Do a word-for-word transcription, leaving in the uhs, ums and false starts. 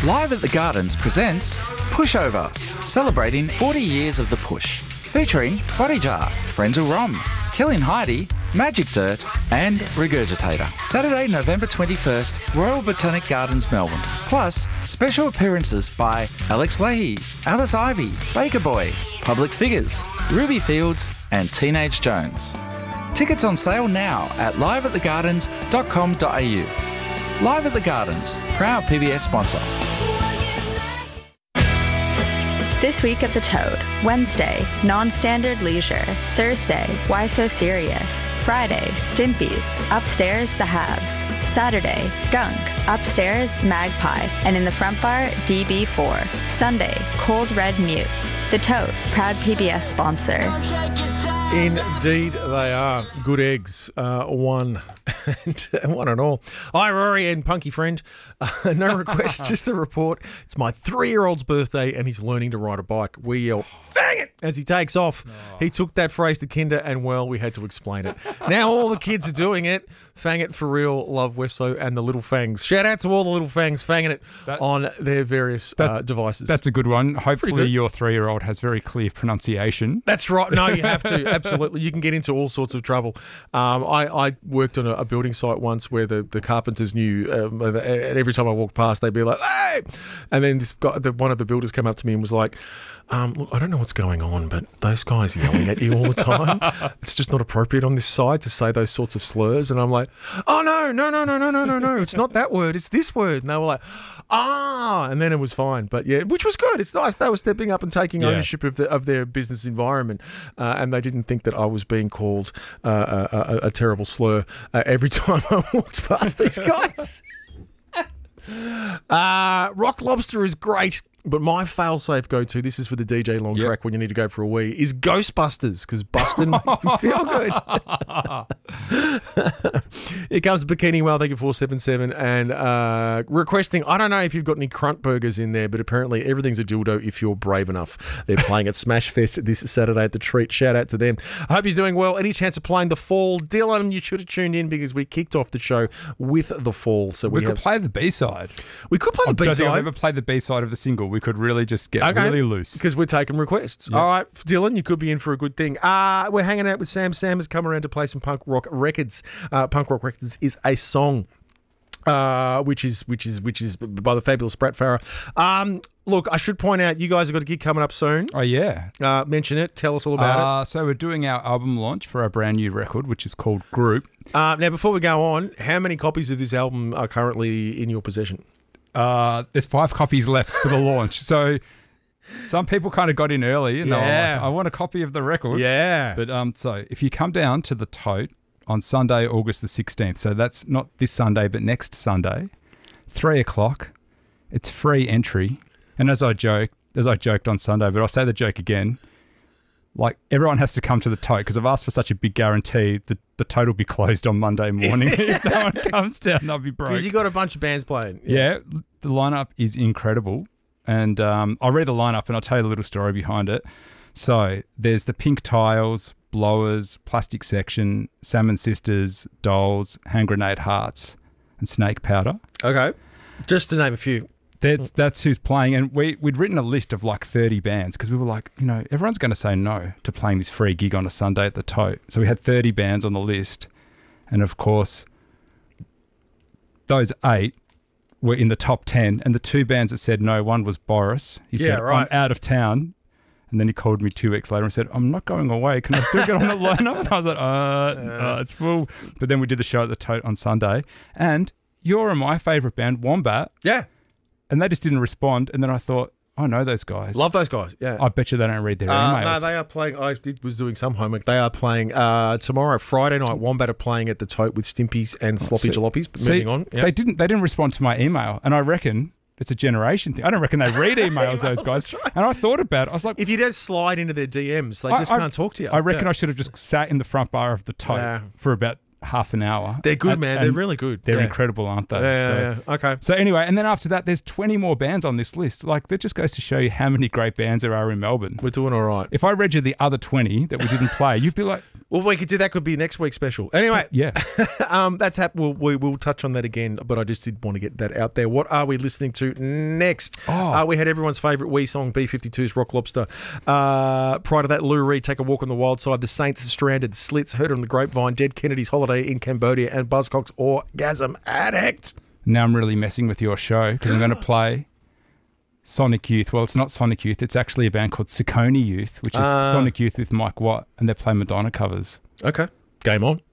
Live at the Gardens presents Pushover, celebrating forty years of the push. Featuring Body Jar, Frenzel Rom, Killing Heidi, Magic Dirt and Regurgitator. Saturday, November twenty-first, Royal Botanic Gardens, Melbourne. Plus, special appearances by Alex Leahy, Alice Ivy, Baker Boy, Public Figures, Ruby Fields and Teenage Jones. Tickets on sale now at live at the gardens dot com dot a u. Live at the Gardens, proud P B S sponsor. This week at the Toad. Wednesday, Non-Standard Leisure. Thursday, Why So Serious. Friday, Stimpy's. Upstairs, The Haves. Saturday, Gunk. Upstairs, Magpie. And in the front bar, D B four. Sunday, Cold Red Mute. The Toad, proud P B S sponsor. Indeed they are. Good eggs, uh, one and one and all. Hi, Rory and Punky Friend. Uh, no request, just a report. It's my three-year-old's birthday and he's learning to ride a bike. We yell, "Fang it!" as he takes off. Oh. He took that phrase to kinder and, well, we had to explain it. Now all the kids are doing it. Fang it for real. Love Westo and the Little Fangs. Shout out to all the Little Fangs fanging it that, on their various that, uh, devices. That's a good one. Hopefully your three-year-old has very clear pronunciation. That's right. No, you have to. Absolutely. You can get into all sorts of trouble. Um, I, I worked on a, a building site once where the, the carpenters knew, um, and every time I walked past, they'd be like, "Hey!" And then this guy, the, one of the builders came up to me and was like, um, look, I don't know what's going on, but those guys are yelling at you all the time. It's just not appropriate on this side to say those sorts of slurs. And I'm like, oh, no, no, no, no, no, no, no, no. It's not that word. It's this word. And they were like, ah, and then it was fine. But yeah, which was good. It's nice. They were stepping up and taking yeah. ownership of the, of their business environment. Uh, and they didn't think that I was being called uh, a, a, a terrible slur uh, every time I walked past these guys. uh, Rock Lobster is great. But my fail-safe go-to, this is for the D J long yep. track when you need to go for a wee, is Ghostbusters, because busting makes me feel good. Here comes Bikini Whale, thank you, four seven seven, and uh, requesting, I don't know if you've got any Crunt Burgers in there, but apparently everything's a dildo if you're brave enough. They're playing at Smash Fest this Saturday at the Treat. Shout out to them. I hope you're doing well. Any chance of playing The Fall? Dylan, you should have tuned in because we kicked off the show with The Fall. So We, we have, could play the B-side. We could play the B-side. I don't think I've ever played the B-side of the single. We could really just get okay. really loose. Because we're taking requests. Yep. All right, Dylan, you could be in for a good thing. Uh, we're hanging out with Sam. Sam has come around to play some punk rock records. Uh, punk rock records is a song, uh, which is which is which is by the fabulous Brat Farah. Um, look, I should point out you guys have got a gig coming up soon. Oh yeah, uh, mention it. Tell us all about uh, it. So we're doing our album launch for our brand new record, which is called Group. Uh, now, before we go on, how many copies of this album are currently in your possession? Uh, there's five copies left for the launch. So some people kind of got in early and yeah. they were like, I want a copy of the record. Yeah. But um, so if you come down to the Tote on Sunday, August the sixteenth, so that's not this Sunday, but next Sunday, three o'clock, it's free entry. And as I joked, as I joked on Sunday, but I'll say the joke again, like everyone has to come to the Tote because I've asked for such a big guarantee that the Tote will be closed on Monday morning. If no one comes down, they'll be broke. Because you got a bunch of bands playing. Yeah, yeah the lineup is incredible. And um, I'll read the lineup and I'll tell you the little story behind it. So there's the Pink Tiles, Blowers, Plastic Section, Salmon Sisters, Dolls, Hand Grenade Hearts, and Snake Powder. Okay. Just to name a few. That's that's who's playing. And we, we'd written a list of like thirty bands because we were like, you know, everyone's going to say no to playing this free gig on a Sunday at the Tote. So we had thirty bands on the list. And of course, those eight were in the top ten. And the two bands that said no, one was Boris. He yeah, said, right. I'm out of town. And then he called me two weeks later and said, I'm not going away. Can I still get on the lineup? And I was like, uh, yeah. uh, it's full. But then we did the show at the Tote on Sunday. And you're my favourite band, Wombat. Yeah. And they just didn't respond. And then I thought, I know those guys. Love those guys, yeah. I bet you they don't read their uh, emails. No, they are playing. I did, was doing some homework. They are playing uh, tomorrow, Friday night. Wombat are playing at the Tote with Stimpies and Sloppy see, Jalopies. But see, moving on. Yep. They didn't They didn't respond to my email. And I reckon it's a generation thing. I don't reckon they read emails, those guys. Right. And I thought about it. I was like, if you don't slide into their D Ms, they just I, can't talk to you. I reckon yeah. I should have just sat in the front bar of the Tote yeah. for about half an hour. They're good, and, man. and They're really good. They're yeah. incredible, aren't they? Yeah, so, yeah, yeah. Okay. So anyway, and then after that, there's twenty more bands on this list. Like, that just goes to show you how many great bands there are in Melbourne. We're doing all right. If I read you the other twenty that we didn't play, you'd be like, Well, we could do that. Could be next week's special. Anyway, Yeah. um, that's hap- we'll, we will touch on that again, but I just did want to get that out there. What are we listening to next? Oh. Uh, we had everyone's favourite Wee song, B fifty-two's Rock Lobster. Uh, prior to that, Lou Reed, Take a Walk on the Wild Side, The Saints, Stranded, Slits, Heard on the Grapevine, Dead Kennedy's Holiday in Cambodia, and Buzzcocks Orgasm Addict. Now I'm really messing with your show because I'm going to play Sonic Youth. Well, it's not Sonic Youth. It's actually a band called Saucony Youth, which is Ah. Sonic Youth with Mike Watt, and they play Madonna covers. Okay. Game on.